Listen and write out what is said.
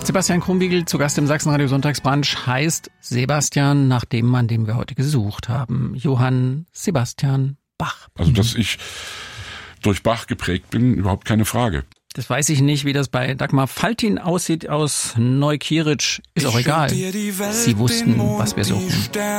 Sebastian Krumbiegel, zu Gast im Sachsenradio Sonntagsbrunch, heißt Sebastian nach dem Mann, den wir heute gesucht haben. Johann Sebastian Bach. Also, dass ich durch Bach geprägt bin, überhaupt keine Frage. Das weiß ich nicht, wie das bei Dagmar Faltin aussieht aus Neukirch. Ist auch egal. Sie wussten, was wir suchen.